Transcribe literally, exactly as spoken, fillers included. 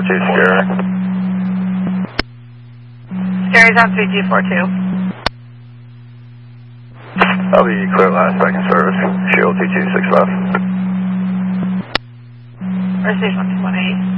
two, Sierra. Sierra's on three two four two. I'll be clear last second service. Shield two two six five. First station one two one eight.